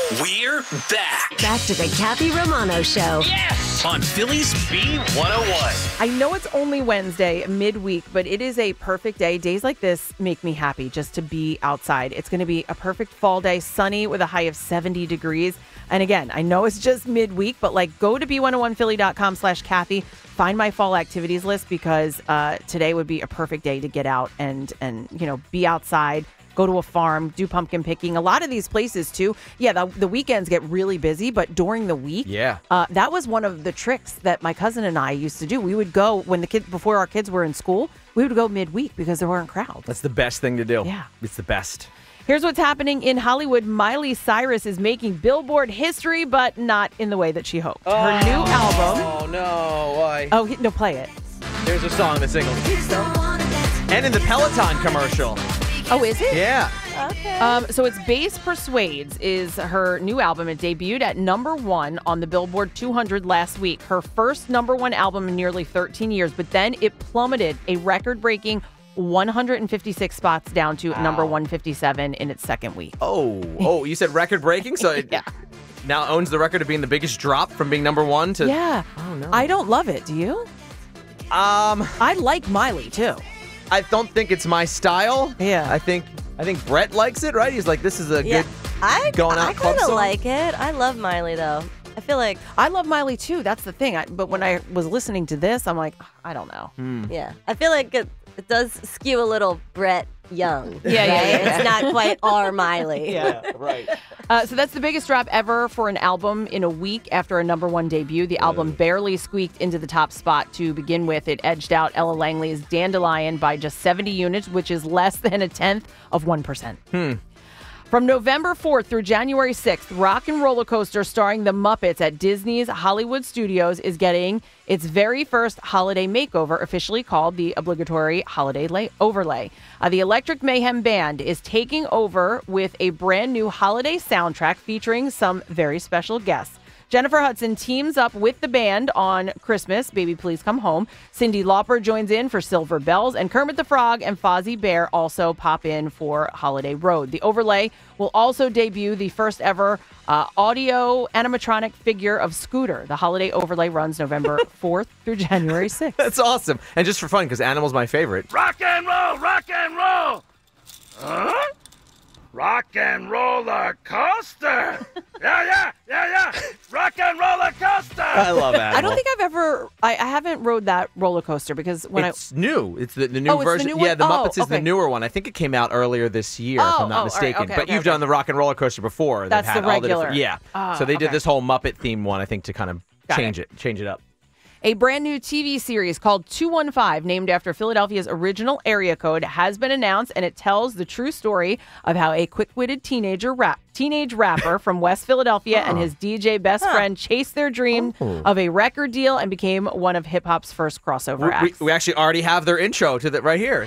We're back. Back to the Kathy Romano Show. Yes! On Philly's B101. I know it's only Wednesday, midweek, but it is a perfect day. Days like this make me happy just to be outside. It's going to be a perfect fall day, sunny with a high of 70 degrees. And again, I know it's just midweek, but go to b101philly.com/Kathy, find my fall activities list because today would be a perfect day to get out and be outside. Go to a farm, do pumpkin picking. A lot of these places, too. Yeah, the weekends get really busy, but during the week, that was one of the tricks that my cousin and I used to do. We would go before our kids were in school, we would go midweek because there weren't crowds. That's the best thing to do. Yeah. It's the best. Here's what's happening in Hollywood. Miley Cyrus is making Billboard history, but not in the way that she hoped. Her new album. Oh, no. Why? Oh, no, play it. There's a song that's single. And in the Peloton commercial. Oh, is it? Yeah. Okay. So it's Bass Persuades is her new album. It debuted at #1 on the Billboard 200 last week. Her first #1 album in nearly 13 years, but then it plummeted a record-breaking 156 spots down to number 157 in its second week. Oh, you said record-breaking? So it now owns the record of being the biggest drop from being #1 to... Yeah. Oh, no. I don't love it. Do you? I like Miley, too. I don't think it's my style. Yeah. I think Brett likes it, right? He's like, this is a good going out I club kind of song. like it. I love Miley, though. I feel like... I love Miley, too. That's the thing. But when I was listening to this, I'm like, I don't know. Yeah. I feel like it does skew a little Brett Young. Yeah. It's not quite our Miley. Yeah, right. So that's the biggest drop ever for an album in a week after a #1 debut. The album barely squeaked into the top spot to begin with. It edged out Ella Langley's Dandelion by just 70 units, which is less than 0.1%. From November 4th through January 6th, Rock and Roller Coaster starring the Muppets at Disney's Hollywood Studios is getting its very first holiday makeover, officially called the obligatory Holiday Overlay. The Electric Mayhem Band is taking over with a brand new holiday soundtrack featuring some very special guests. Jennifer Hudson teams up with the band on Christmas, Baby Please Come Home. Cyndi Lauper joins in for Silver Bells, and Kermit the Frog and Fozzie Bear also pop in for Holiday Road. The overlay will also debut the first ever audio animatronic figure of Scooter. The holiday overlay runs November 4th through January 6th. That's awesome. And just for fun, because Animal's my favorite. Rock and roll, rock and roll. Huh? Rock and roller coaster. Yeah. Rock and roller coaster. I love Animal. I don't think I haven't rode that roller coaster because it's new. It's the new it's the version. new one? Yeah, the Muppets is okay. the newer one. I think it came out earlier this year, if I'm not mistaken. all right. But you've done the Rock and Roller Coaster before. That's that had the all regular. different, yeah. So they did this whole Muppet theme one, I think, to kind of change it up. A brand new TV series called 215, named after Philadelphia's original area code, has been announced, and it tells the true story of how a quick-witted teenage rapper from West Philadelphia and his DJ best friend chased their dream of a record deal and became one of hip-hop's first crossover acts. We actually already have their intro to right here.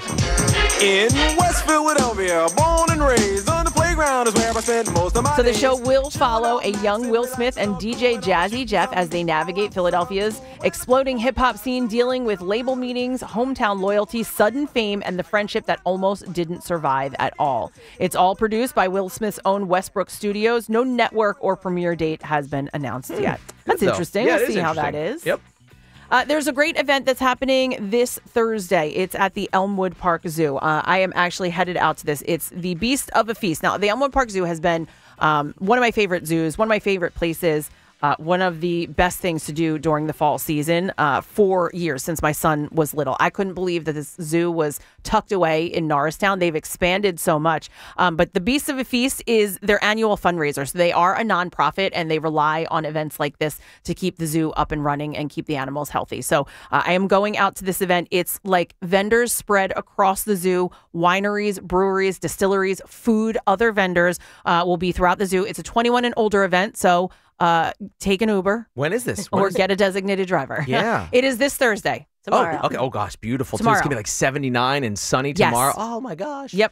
In West Philadelphia, born and raised on the playground is where I spent most of my So the days. show will follow a young Will Smith and DJ Jazzy Jeff as they navigate Philadelphia's exploding hip-hop scene, dealing with label meetings, hometown loyalty, sudden fame, and the friendship that almost didn't survive at all. It's all produced by Will Smith's own Westbrook Studios. No network or premiere date has been announced yet. That's interesting. Yeah, We'll it is see how that interesting. is. Yep. There's a great event that's happening this Thursday. It's at the Elmwood Park Zoo. I am actually headed out to this. It's the Beast of a Feast. Now, the Elmwood Park Zoo has been one of my favorite zoos, one of my favorite places, one of the best things to do during the fall season for years since my son was little. I couldn't believe that this zoo was tucked away in Norristown. They've expanded so much. But the Beast of a Feast is their annual fundraiser. So they are a nonprofit and they rely on events like this to keep the zoo up and running and keep the animals healthy. So I am going out to this event. It's like vendors spread across the zoo, wineries, breweries, distilleries, food, other vendors will be throughout the zoo. It's a 21 and older event. So take an Uber. When is this? Or get a designated driver. Yeah. It is this Thursday. Tomorrow. Oh, okay. Oh, gosh. Beautiful. Tomorrow. It's going to be like 79 and sunny Yes. tomorrow. Oh, my gosh. Yep.